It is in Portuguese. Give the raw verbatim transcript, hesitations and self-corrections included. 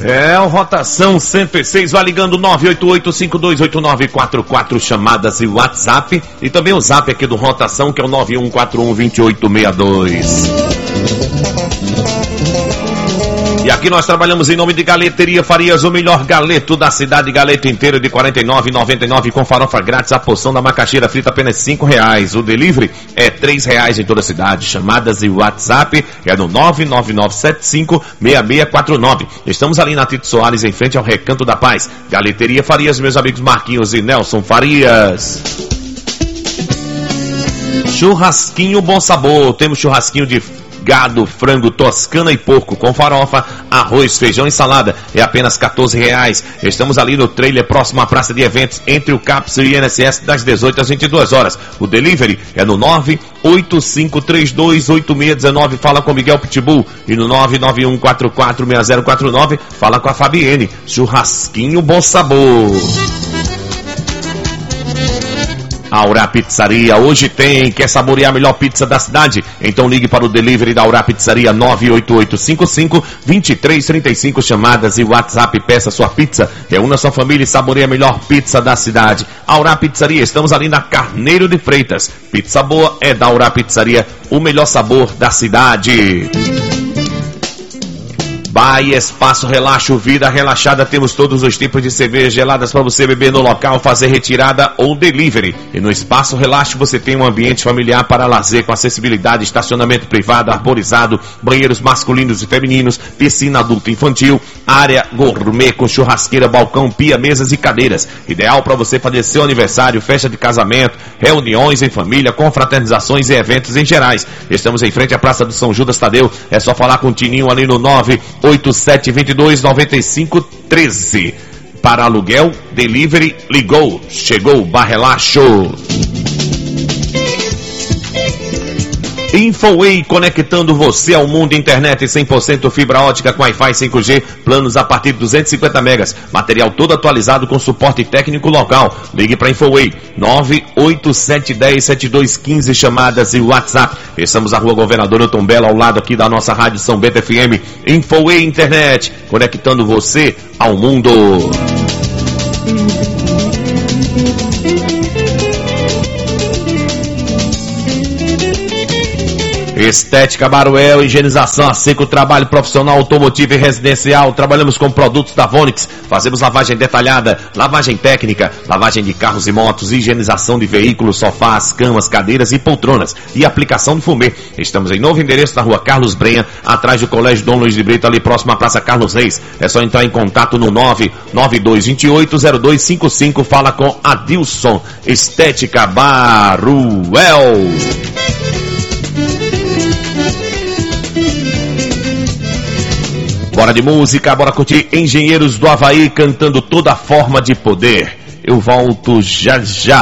É o Rotação cento e seis, vai ligando nove oito oito, cinco dois oito nove quatro quatro, chamadas e WhatsApp. E também o Zap aqui do Rotação, que é o nove um quatro um, dois oito seis dois. E aqui nós trabalhamos em nome de Galeteria Farias, o melhor galeto da cidade, galeto inteiro de quarenta e nove reais e noventa e nove centavos, com farofa grátis, a porção da macaxeira frita apenas cinco reais. O delivery é três reais em toda a cidade. Chamadas e WhatsApp é no nove nove nove sete cinco seis seis quatro nove. Estamos ali na Tito Soares, em frente ao Recanto da Paz. Galeteria Farias, meus amigos Marquinhos e Nelson Farias. Churrasquinho Bom Sabor, temos churrasquinho de gado, frango, toscana e porco com farofa, arroz, feijão e salada, é apenas quatorze reais. Estamos ali no trailer próximo à praça de eventos, entre o CAPS e o I N S S, das dezoito às vinte e duas horas. O delivery é no nove oito cinco três dois oito seis um nove, fala com Miguel Pitbull, e no nove nove um quatro quatro seis zero quatro nove, fala com a Fabienne. Churrasquinho Bom Sabor. Aurá Pizzaria, hoje tem, quer saborear a melhor pizza da cidade? Então ligue para o delivery da Aurá Pizzaria, nove oito oito cinco cinco, dois três três cinco, chamadas e WhatsApp, peça sua pizza, reúna sua família e saboreie a melhor pizza da cidade. Aurá Pizzaria, estamos ali na Carneiro de Freitas. Pizza boa é da Aurá Pizzaria, o melhor sabor da cidade. Bahia, Espaço Relaxo, Vida Relaxada, temos todos os tipos de cervejas geladas para você beber no local, fazer retirada ou delivery. E no Espaço Relaxo você tem um ambiente familiar para lazer com acessibilidade, estacionamento privado, arborizado, banheiros masculinos e femininos, piscina adulta e infantil, área gourmet com churrasqueira, balcão, pia, mesas e cadeiras. Ideal para você fazer seu aniversário, festa de casamento, reuniões em família, confraternizações e eventos em gerais. Estamos em frente à Praça do São Judas Tadeu, é só falar com o Tininho ali no nove oito sete dois dois nove cinco um três. Para aluguel, delivery, ligou, chegou, Barrelaxo. Infoway, conectando você ao mundo, internet cem por cento fibra ótica com Wi-Fi cinco G, planos a partir de duzentos e cinquenta megas, material todo atualizado com suporte técnico local. Ligue para Infoway, nove oito sete um zero sete dois um cinco, chamadas e WhatsApp. Estamos na Rua Governador Tom Belo, ao lado aqui da nossa rádio São Bento F M. Infoway Internet, conectando você ao mundo. Estética Baruel, higienização a seco, trabalho profissional, automotivo e residencial. Trabalhamos com produtos da Vonix, fazemos lavagem detalhada, lavagem técnica, lavagem de carros e motos, higienização de veículos, sofás, camas, cadeiras e poltronas e aplicação de fumê. Estamos em novo endereço na Rua Carlos Brenha, atrás do Colégio Dom Luiz de Brito, ali próximo à Praça Carlos Reis. É só entrar em contato no nove nove dois dois oito zero dois cinco cinco, fala com Adilson. Estética Baruel. Bora de música, bora curtir Engenheiros do Havaí cantando Toda Forma de Poder. Eu volto já já.